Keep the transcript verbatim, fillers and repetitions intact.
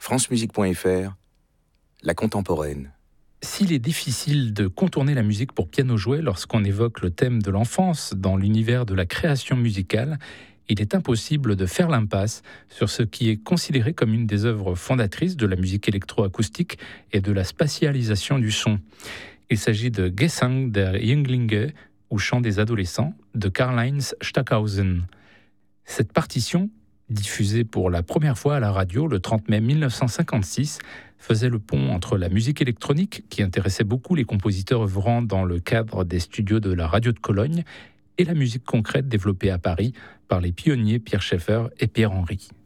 francemusique point f r, la contemporaine. S'il est difficile de contourner la musique pour piano joué lorsqu'on évoque le thème de l'enfance dans l'univers de la création musicale, il est impossible de faire l'impasse sur ce qui est considéré comme une des œuvres fondatrices de la musique électroacoustique et de la spatialisation du son. Il s'agit de Gesang der Jünglinge, ou Chant des adolescents, de Karl-Heinz Stockhausen. Cette partition, diffusée pour la première fois à la radio le trente mai mille neuf cent cinquante-six, faisait le pont entre la musique électronique, qui intéressait beaucoup les compositeurs œuvrant dans le cadre des studios de la radio de Cologne, et la musique concrète développée à Paris par les pionniers Pierre Schaeffer et Pierre Henry.